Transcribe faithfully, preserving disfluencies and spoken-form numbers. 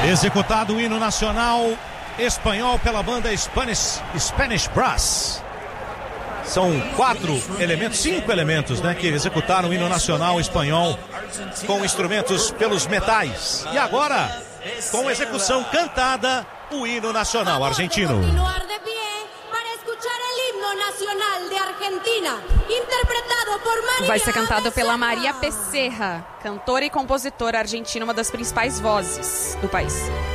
Executado o hino nacional espanhol pela banda Spanish, Spanish Brass. São quatro elementos, cinco elementos, né, que executaram o hino nacional espanhol com instrumentos pelos metais. E agora, com execução cantada, o hino nacional argentino. Vai ser cantado pela Maria Becerra, cantora e compositora argentina, uma das principais vozes do país.